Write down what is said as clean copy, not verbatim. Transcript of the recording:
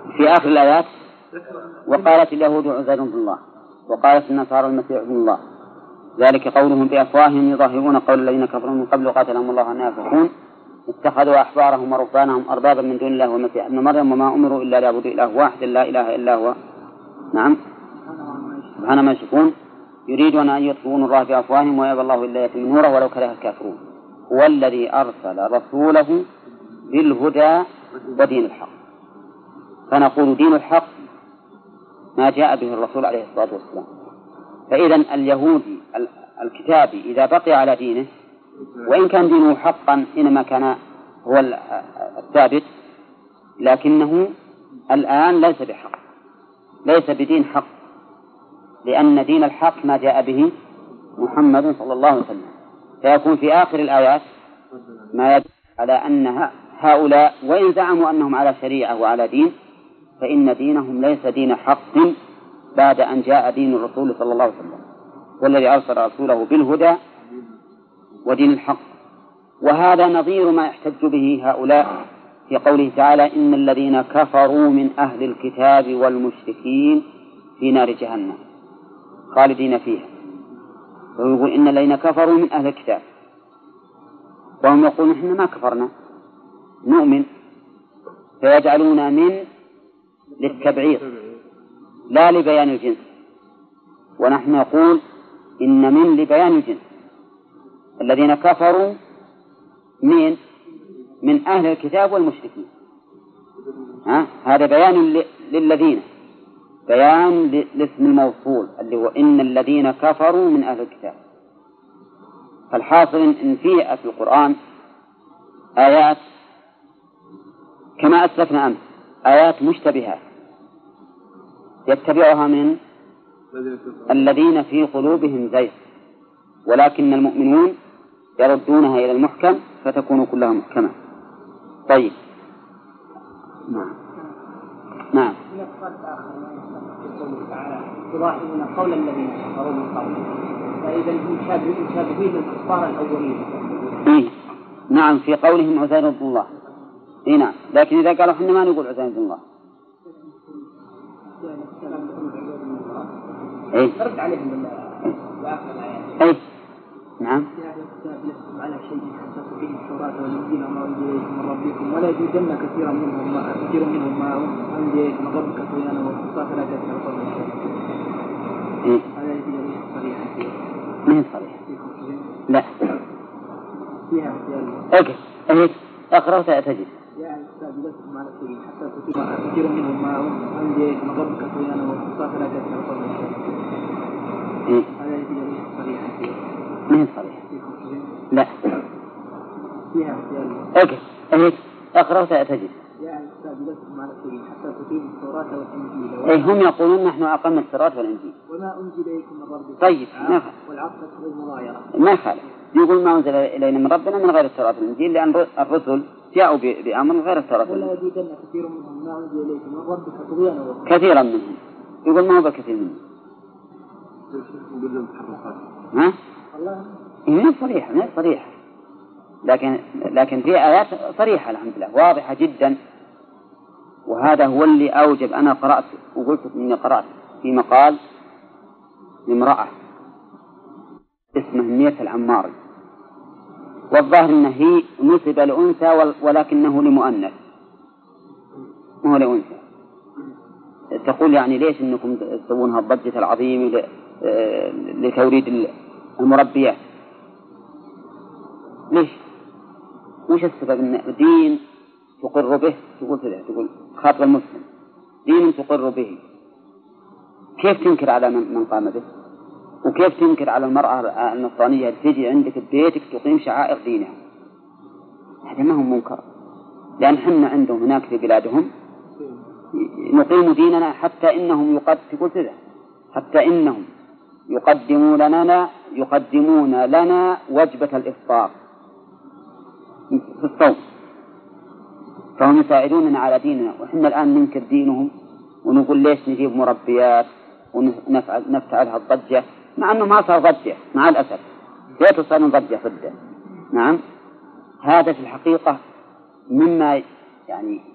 في آخر الآيات وقالت اليهود عزير ابن الله وقالت النصارى المسيح ابن الله ذلك قولهم بأفواههم يظاهرون قول الذين كفروا من قبل قاتلهم الله أن يفقون اتخذوا أحبارهم ورهبانهم أربابا من دون الله والمسيح ابن مريم وما أمروا إلا ليعبدوا إله واحد لا إله إلا هو نعم سبحان ما يشركون يريدون أن يطفئوا الله بأفواههم ويأبى الله إلا يتم نوره ولو كره الكافرون هو الذي أرسل رسوله بالهدى ودين الحق. فنقول دين الحق ما جاء به الرسول عليه الصلاة والسلام. فإذا اليهودي الكتابي إذا بقي على دينه وإن كان دينه حقا حينما كان هو الثابت لكنه الآن ليس بحق ليس بدين حق لأن دين الحق ما جاء به محمد صلى الله عليه وسلم. فيكون في آخر الآيات ما يدل على أن هؤلاء وإن زعموا أنهم على شريعة وعلى دين فإن دينهم ليس دين حق بعد أن جاء دين الرسول صلى الله عليه وسلم والذي أرسل رسوله بالهدى ودين الحق. وهذا نظير ما يحتج به هؤلاء في قوله تعالى إن الذين كفروا من أهل الكتاب والمشركين في نار جهنم خالدين فيها. ويقول إن الذين كفروا من أهل الكتاب وهم يقولون إحنا ما كفرنا نؤمن فيجعلون من للتبعيض لا لبيان الجنس ونحن نقول إن من لبيان الجنس. الذين كفروا من أهل الكتاب والمشركين هذا بيان للذين بيان لاسم الموصول اللي هو إن الذين كفروا من أهل الكتاب. فالحاصل إن في القرآن آيات كما أسلفنا أمس آيات مشتبهات يتبعها من الذين في قلوبهم زيغ ولكن المؤمنون يردونها إلى المحكم فتكون كلها محكمة. طيب نعم يضاهئون قول الذين كفروا من قبل فإذا يشابهون الكفار الأولين. نعم في قولهم عزير ابن الله نعم لكن إذا قالوا إحنا ما نقول عزير ابن الله رد عليهم بآخر الآيات نعم على شيء حتى تقيم التوراة والإنجيل وما أنزل إليكم من ربكم ولا يزيدن كثيرا منهم ما أنزل إليكم من ربك طغيانا وكفرا فلا تأتوا قوم الشرك. هذا يجب صريحة ما هي صريحة لا فيها أوكي أقرأ تجد يا الكتاب لكم على شيء حتى تقيم كثيرا منهم ما أنزل إليكم من ربك طغيانا وكفرا فلا تأتوا قوم الشرك. هذا يجب صريحة ما هي صريحة لا فيها أوكي أقرأ تجد يا الكتاب لكم على شيء حتى تقيموا التوراة والإنجيل. هم يقولون نحن أقمنا التوراة والإنجيل وما أنزل إليكم من ربكم. طيب والعطف بالمغايرة ما خالف يقول ما أنزل إلينا من ربنا من غير التوراة والإنجيل لأن الرسل جاءوا بأمر غير التوراة ولا يزيدن كثير منهم ما أنزل إليكم من ربك طغيانا كثيرا منهم يقول ما هو بكثير منهم ها هي صريحة لكن في آيات صريحة الحمد لله واضحة جدا. وهذا هو اللي أوجب أنا قرأت وقلت إني قرأت في مقال لامرأة اسمه مية العماري والظاهر أنه هي نسب لأنثى ولكنه لمؤنث ما هو لأنثى. تقول يعني ليش أنكم تسوونها الضجة العظيمة لتوريد المربيات ليش وش السبب أن دين تقر به تقول كذا تقول خاطب المسلم دين تقر به كيف تنكر على من قام به وكيف تنكر على المرأة النصرانية تجي عندك ببيتك تقيم شعائر دينها. هذا ما هو منكر لأن حنا عندهم هناك في بلادهم نقيم ديننا حتى إنهم تقول كذا حتى إنهم يقدمون لنا وجبة الإفطار في الصوم فهم يساعدوننا على ديننا وإحنا الآن ننكر دينهم ونقول ليش نجيب مربيات ونفعلها الضجة مع أنه ما صار ضجة مع الأسف ليش صار ضجة ضده. نعم هذا في الحقيقة مما يعني